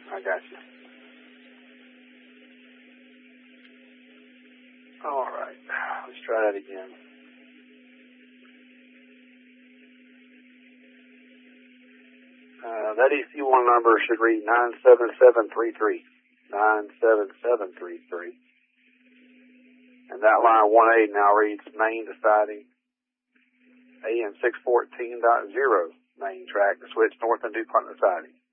I got you. All right. Let's try that again. That EC1 number should read 97733. 97733. And that line 1A now reads main deciding AM614.0 main track to switch north and DuPont deciding.